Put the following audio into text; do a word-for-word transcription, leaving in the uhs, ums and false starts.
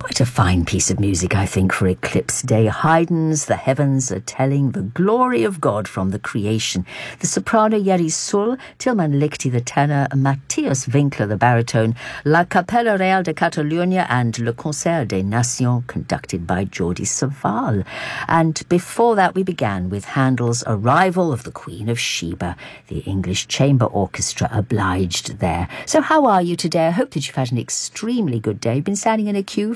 Quite a fine piece of music, I think, for Eclipse Day. Haydn's The Heavens Are Telling the Glory of God from the Creation. The soprano Yeri Sul, Tilman Lichty the tenor, Matthias Winkler the baritone, La Capella Real de Catalunya and Le Concert des Nations, conducted by Jordi Savall. And before that we began with Handel's Arrival of the Queen of Sheba. The English Chamber Orchestra obliged there. So how are you today? I hope that you've had an extremely good day. You've been standing in a queue